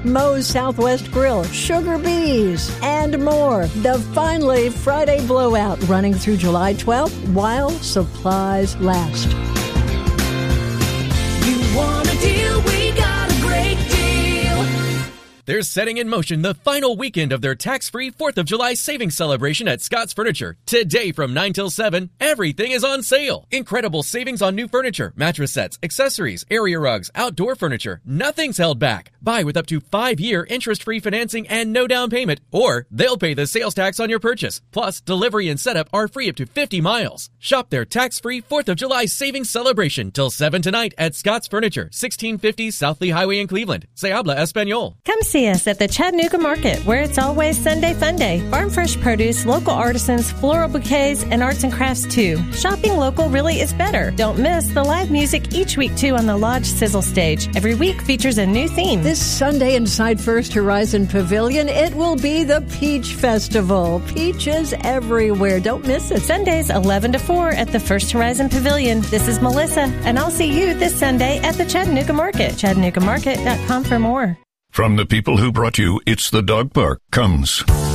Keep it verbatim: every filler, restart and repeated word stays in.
Moe's Southwest Grill, Sugar Bees, and more. The Finally Friday Blowout running through July twelfth while supplies last. You want a deal? We got a great deal. They're setting in motion the final weekend of their tax-free fourth of July savings celebration at Scott's Furniture. Today from nine till seven, everything is on sale. Incredible savings on new furniture, mattress sets, accessories, area rugs, outdoor furniture. Nothing's held back. Buy with up to five-year interest-free financing and no down payment, or they'll pay the sales tax on your purchase. Plus, delivery and setup are free up to fifty miles. Shop their tax-free fourth of July savings celebration till seven tonight at Scott's Furniture, sixteen fifty South Lee Highway in Cleveland. Se habla español. Come see us at the Chattanooga Market, where it's always Sunday Fun Day. Farm fresh produce, local artisans, floral bouquets, and arts and crafts too. Shopping local really is better. Don't miss the live music each week too on the Lodge Sizzle stage. Every week features a new theme. This Sunday inside First Horizon Pavilion, it will be the Peach Festival. Peaches everywhere. Don't miss it. Sundays eleven to four at the First Horizon Pavilion. This is Melissa, and I'll see you this Sunday at the Chattanooga Market. Chattanooga Market dot com for more. From the people who brought you It's the Dog Park comes